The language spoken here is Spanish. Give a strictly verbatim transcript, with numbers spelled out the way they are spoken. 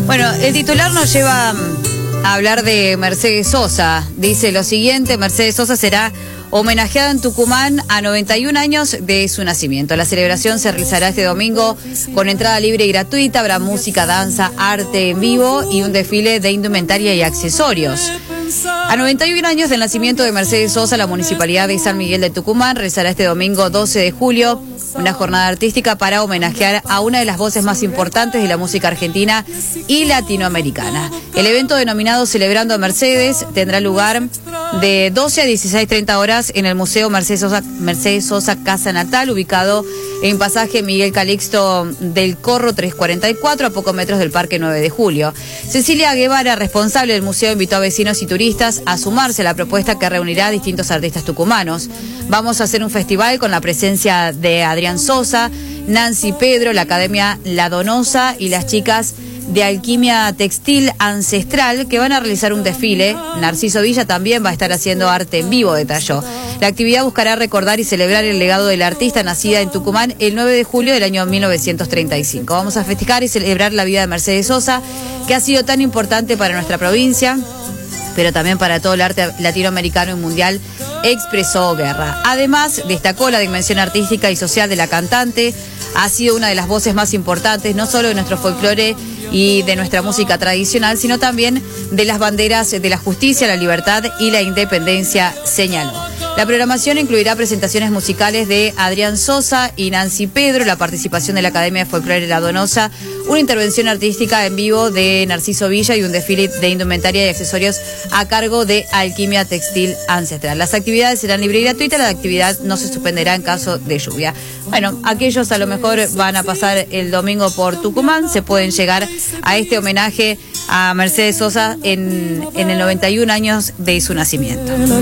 Bueno, el titular nos lleva a hablar de Mercedes Sosa. Dice lo siguiente: Mercedes Sosa será homenajeada en Tucumán a noventa y un años de su nacimiento. La celebración se realizará este domingo con entrada libre y gratuita. Habrá música, danza, arte en vivo y un desfile de indumentaria y accesorios. A noventa y un años del nacimiento de Mercedes Sosa, la Municipalidad de San Miguel de Tucumán realizará este domingo doce de julio una jornada artística para homenajear a una de las voces más importantes de la música argentina y latinoamericana. El evento denominado Celebrando a Mercedes tendrá lugar de doce a dieciséis treinta horas en el Museo Mercedes Sosa, Mercedes Sosa Casa Natal, ubicado en Pasaje Miguel Calixto del Corro trescientos cuarenta y cuatro, a pocos metros del Parque nueve de julio. Cecilia Guevara, responsable del museo, invitó a vecinos y turistas a sumarse a la propuesta que reunirá a distintos artistas tucumanos. Vamos a hacer un festival con la presencia de Adrián Sosa, Nancy Pedro, la Academia La Donosa y las chicas de Alquimia Textil Ancestral, que van a realizar un desfile. Narciso Villa también va a estar haciendo arte en vivo, detalló. La actividad buscará recordar y celebrar el legado de la artista nacida en Tucumán el nueve de julio del año mil novecientos treinta y cinco. Vamos a festejar y celebrar la vida de Mercedes Sosa, que ha sido tan importante para nuestra provincia, pero también para todo el arte latinoamericano y mundial. Expresó Guerra. Además, destacó la dimensión artística y social de la cantante. Ha sido una de las voces más importantes, no solo de nuestro folclore y de nuestra música tradicional, sino también de las banderas de la justicia, la libertad y la independencia, señaló. La programación incluirá presentaciones musicales de Adrián Sosa y Nancy Pedro, la participación de la Academia de Folclore La Donosa, una intervención artística en vivo de Narciso Villa y un desfile de indumentaria y accesorios a cargo de Alquimia Textil Ancestral. Las actividades serán libres y gratuitas, la actividad no se suspenderá en caso de lluvia. Bueno, aquellos a lo mejor van a pasar el domingo por Tucumán, se pueden llegar a este homenaje a Mercedes Sosa en, en el noventa y un años de su nacimiento.